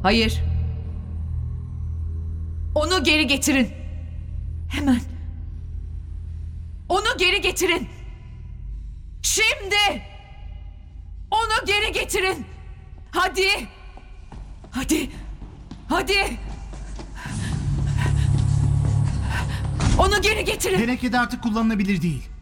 Hayır. Onu geri getirin. Hemen. Onu geri getirin. Şimdi. Onu geri getirin. Hadi. Hadi. Hadi. Onu geri getirin. Teneke de artık kullanılabilir değil.